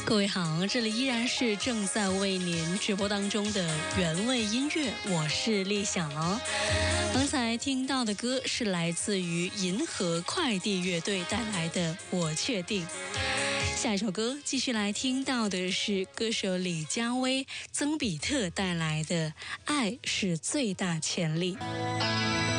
各位好，这里依然是正在为您直播当中的原味音乐，我是丽晓。刚才听到的歌是来自于银河快递乐队带来的《我确定》。下一首歌继续来听到的是歌手李佳薇、曾比特带来的《爱是最大潜力》。